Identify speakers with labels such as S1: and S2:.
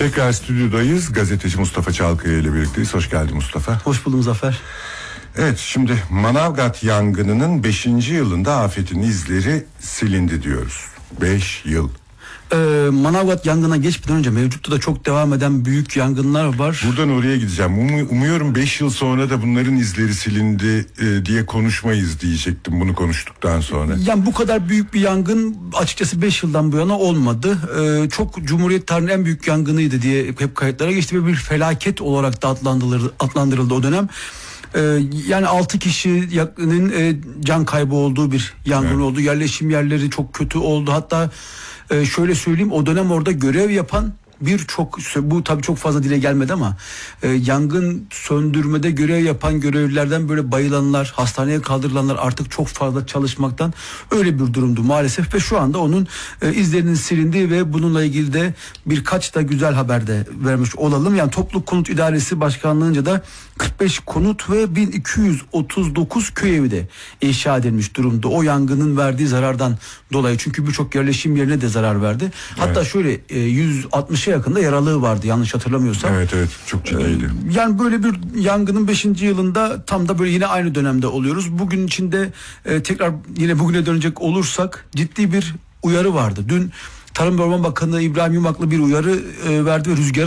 S1: Tekrar stüdyodayız. Gazeteci Mustafa Çalkaya ile birlikteyiz. Hoş geldin Mustafa.
S2: Hoş buldum Zafer.
S1: Evet, şimdi Manavgat yangınının 5. yılında afetin izleri silindi diyoruz. 5 yıl.
S2: Manavgat yangına geçmeden önce mevcutta da çok devam eden büyük yangınlar var.
S1: Buradan oraya gideceğim. Umuyorum 5 yıl sonra da bunların izleri silindi diye konuşmayız diyecektim bunu konuştuktan sonra.
S2: Yani bu kadar büyük bir yangın açıkçası 5 yıldan bu yana olmadı. Çok Cumhuriyet tarihinin en büyük yangınıydı diye hep kayıtlara geçti ve bir felaket olarak da adlandırıldı o dönem. Yani 6 kişinin can kaybı olduğu bir yangın oldu. Yerleşim yerleri çok kötü oldu. Hatta şöyle söyleyeyim, o dönem orada görev yapan birçok, bu tabii çok fazla dile gelmedi ama yangın söndürmede görev yapan görevlilerden böyle bayılanlar, hastaneye kaldırılanlar artık çok fazla çalışmaktan öyle bir durumdu maalesef ve şu anda onun izlerinin silindiği ve bununla ilgili de birkaç da güzel haber de vermiş olalım. Yani Toplu Konut İdaresi Başkanlığı'nca da 45 konut ve 1239 köy evi de inşa edilmiş durumda. O yangının verdiği zarardan dolayı, çünkü birçok yerleşim yerine de zarar verdi. Hatta evet, şöyle 160'a yakında yaralığı vardı yanlış hatırlamıyorsam.
S1: Evet çok ciddiydi.
S2: Yani böyle bir yangının 5. yılında tam da böyle yine aynı dönemde oluyoruz. Bugün içinde tekrar yine bugüne dönecek olursak ciddi bir uyarı vardı. Dün Tarım ve Orman Bakanı İbrahim Yumaklı bir uyarı verdi ve rüzgarı